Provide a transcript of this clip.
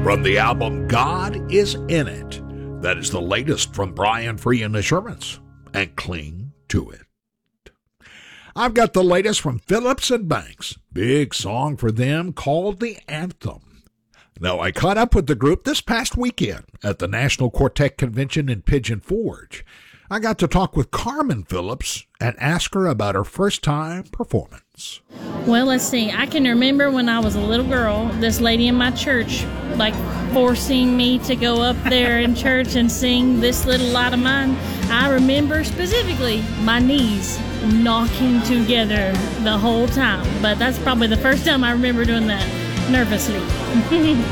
from the album God Is In It. That is the latest from Brian Free and the Shermans, and Cling to It. I've got the latest from Phillips and Banks, big song for them called The Anthem. Now, I caught up with the group this past weekend at the National Quartet Convention in Pigeon Forge. I got to talk with Carmen Phillips and ask her about her first-time performance. Well, let's see. I can remember when I was a little girl, this lady in my church, forcing me to go up there in church and sing This Little Light of Mine. I remember specifically my knees knocking together the whole time. But that's probably the first time I remember doing that nervously.